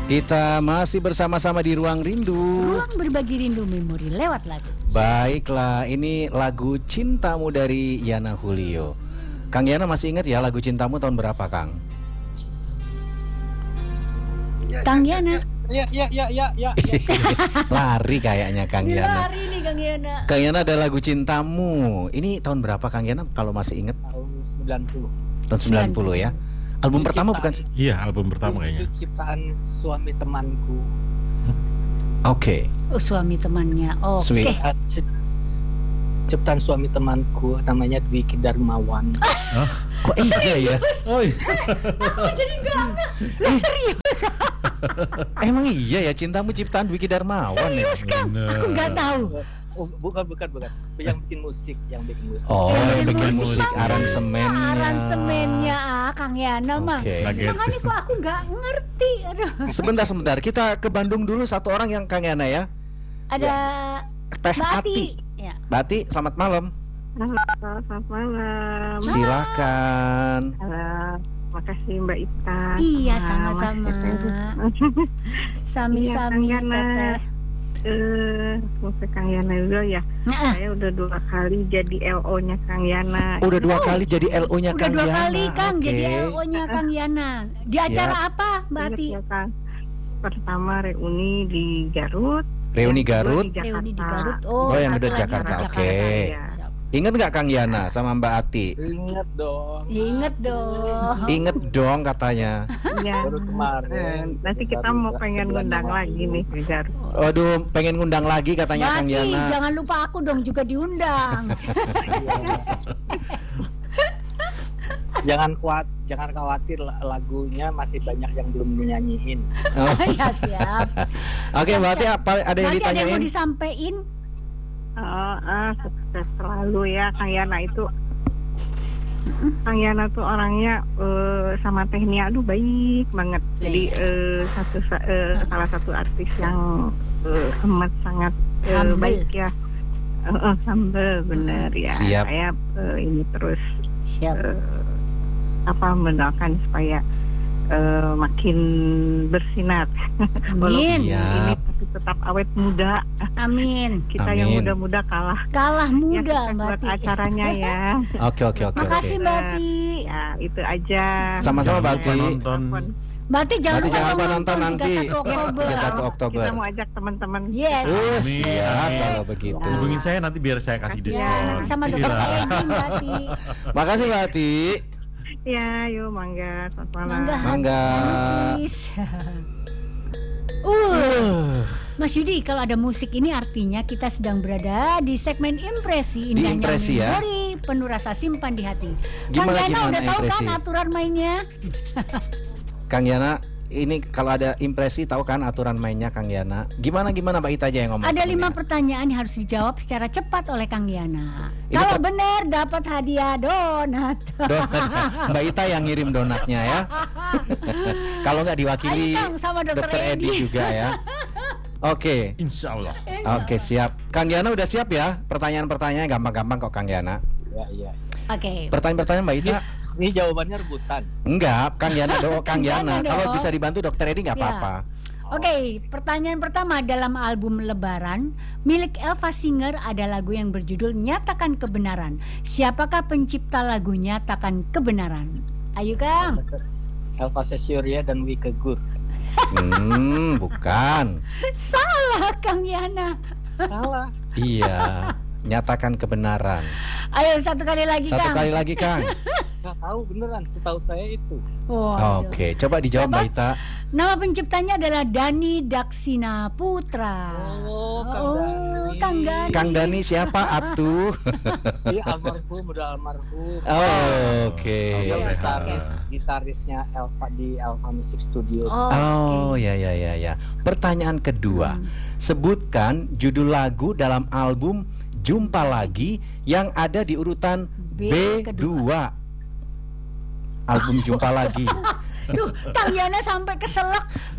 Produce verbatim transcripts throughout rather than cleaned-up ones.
Kita masih bersama-sama di Ruang Rindu. Ruang berbagi rindu memori lewat lagu. Baiklah, ini lagu Cintamu dari Yana Julio. Kang Yana masih ingat ya lagu Cintamu tahun berapa, Kang? Kang Yana. Ya, ya, ya, ya, ya. Lari kayaknya Kang Yana. Lari nih Kang Yana. Kang Yana ada lagu Cintamu. Ini tahun berapa Kang Yana kalau masih ingat? Tahun sembilan puluh. Tahun sembilan puluh ya. Album Itu pertama ciptaan- bukan? Iya, album pertama kayaknya. Itu ciptaan suami temanku. Oke. Oh, suami temannya. Oke. Sweet. Ciptaan, cip- ciptaan suami temanku namanya Dwiki Darmawan. Kok iya ya? Oh, Aku jadi gak ngeh. Lah serius. Emang iya ya Cintamu ciptaan Dwiki Darmawan ya? Serius Kang. Aku gak tahu. Oh, bukan, bukan, bukan. Yang bikin musik, yang bikin musik. Oh, Yang yang bikin bikin musik. musik aransemennya. Aransemennya ah, Kang Yana mah. Oke. Kaget. Makanya kok aku gak ngerti. Aduh. Sebentar sebentar, kita ke Bandung dulu satu orang yang Kang Yana ya. Ada Teh Mbak Ati. Ati. Ya. Mbak Ati, selamat malam. Halo, selamat malam. Silakan. Halo, makasih Mbak Ita. Iya, Sama sama-sama. Mas Teteh. Sami-sami Iya, Kang Yana. Teteh. Eh, musik Kang Yana dulu ya. Nah, Saya udah dua kali jadi L O-nya Kang Yana. Udah dua kali jadi L O-nya udah Kang dua Yana. kali Kang Oke. jadi L O-nya Kang Yana. Di Siap. acara apa Mbak Ingat Ati? ya, Kang? Pertama reuni di Garut. Reuni yang kedua Garut. di Reuni di Jakarta. Garut. Oh, Oh, yang satu udah lagi Jakarta, di oke. Ya. Ingat nggak Kang Yana sama Mbak Ati? Ingat dong. Ingat dong. Inget dong katanya. Iya. Baru kemarin. Eh, Nanti kita mau pengen Sebulan ngundang yang lagi lalu. nih ke Garut. Aduh, pengen ngundang lagi katanya Mbak Kang Ati, Yana. jangan lupa aku dong juga diundang. Jangan kuat, jangan khawatir la- lagunya masih banyak yang belum dinyanyiin. Oh, Ya siap. Oke, Mbak Ati apa ada yang Nanti ada yang mau ditanyain? disampaikan? Oh, ah, sukses selalu ya Kang Yana itu. Kang Yana tuh orangnya eh, sama Tehnia aduh baik banget. Jadi eh, satu sa- eh, salah satu artis yang eh, amat sangat eh, Humble. baik ya. Eh, eh, humble bener ya. Siap. Saya eh, ini terus Siap. eh, apa mendoakan supaya eh, makin bersinar. Amin. Ini Siap. tapi tetap awet muda. Amin. Kita yang Amin. muda-muda kalah. Kalah Ya, muda sukses Mbak buat Ati. acaranya ya. Oke, oke, oke, oke. Makasih Mbak Ati. Ya itu aja. Sama-sama, Mbak Jangan lupa Ati. nonton. Mbak Ati jangan Berarti lupa jangan lupa dong nonton nanti. tiga puluh satu Oktober. tiga puluh satu Oktober. Kita mau ajak teman-teman. Yes. Uh, Amin. siap kalau begitu. Hubungin saya nanti biar saya kasih Ya, diskon. Ya, nanti sama dokter Iya. Edi Mbak Ati. Makasih Mbak Ati. Ya, yuk mangga. Selamat malam. Mangga. Mangga. Habis. Uh, Mas Yudi, kalau ada musik ini artinya kita sedang berada di segmen impresi Di indahnya impresi ya. memori penuh rasa simpan di hati. Kang Gimana Yana gimana udah tahu impresi? kan aturan mainnya? Kang Yana, ini kalau ada impresi tahu kan aturan mainnya Kang Yana. Gimana gimana Mbak Ita aja yang ngomong. Ada dulu lima ya. pertanyaan yang harus dijawab secara cepat oleh Kang Yana. Ini Kalau per- benar dapat hadiah donat. Donat. Mbak Ita yang ngirim donatnya ya. Kalau nggak diwakili Ayo Kang sama dokter, Dokter Edi Edi. juga ya. Oke. Insya Allah. Oke, siap. Kang Yana udah siap ya? Pertanyaan-pertanyaannya gampang-gampang kok Kang Yana. Ya, iya. Oke. Pertanyaan-pertanyaan Mbak Ita? Ini jawabannya rebutan. Enggak, Kang Yana do, Kang Kang Yana. Yana Kalau dong. bisa dibantu Dokter Edi nggak Ya. apa-apa. Oke, pertanyaan pertama, dalam album Lebaran milik Elva Singer ada lagu yang berjudul Nyatakan Kebenaran. Siapakah pencipta lagu Nyatakan Kebenaran? Ayo Kang. Elva Sessioria dan Wike Gur. Hmm, bukan. Salah Kang Yana. Salah. Iya, nyatakan kebenaran. Ayo satu kali lagi Satu Kang. kali lagi Kang. Nggak tahu beneran, setahu saya itu. Waduh. Oke, coba dijawab Siapa? Mbak Ita. Nama penciptanya adalah Dani Daksina Putra. Oh, Kang Oh, Dani. Kang Dani. Kang Dani siapa atuh? Dia almarhum, udah almarhum. Oh, oke. Dia Oke. gitaris, gitarisnya Elva di Elva Music Studio. Oh, Oh, oke. ya ya ya ya. Pertanyaan kedua. Hmm. Sebutkan judul lagu dalam album Jumpa Lagi yang ada di urutan B B dua. Album Jumpa Lagi. Tuh, Kang Yana sampai keselak.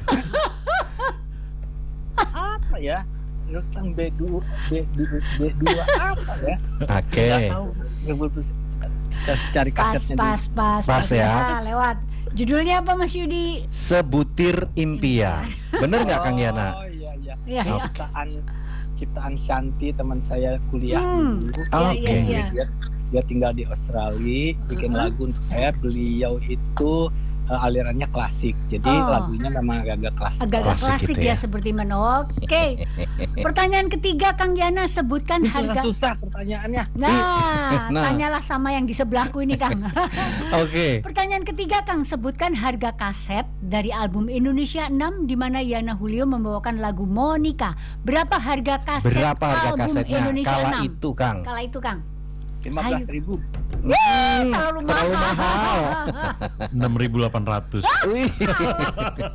Apa ya? Urutan B dua, B dua, B dua apa ya? Oke. Nggak tahu. Nggak boleh bisa cari Pas, kasetnya pas, dulu. pas, Pas ya. lewat. Judulnya apa Mas Yudi? Sebutir Impian. Bener nggak Kang Yana? Oh iya iya. Iya, Ini iya. Ciptaan ciptaan Shanti teman saya kuliah Hmm. dulu. Iya, Oke. iya, iya. Dia, dia tinggal di Australia, bikin Uh-huh. lagu untuk saya. Beliau itu uh, alirannya klasik, jadi Oh. lagunya memang agak-agak klasik. Agak-agak Klasik klasik gitu ya, ya. seperti mana. Oke. Pertanyaan ketiga Kang Yana, sebutkan Ini harga. susah-susah pertanyaannya. Nah, Nah. tanyalah sama yang di sebelahku ini Kang. Oke. Pertanyaan ketiga Kang, sebutkan harga kaset dari album Indonesia enam di mana Yana Julio membawakan lagu Monica. Berapa harga kaset Berapa harga album kasetnya Indonesia kala enam? itu, Kang? Kala itu Kang. lima belas ribu. Hmm, Terlalu, terlalu mahal. enam ribu delapan ratus. Wih.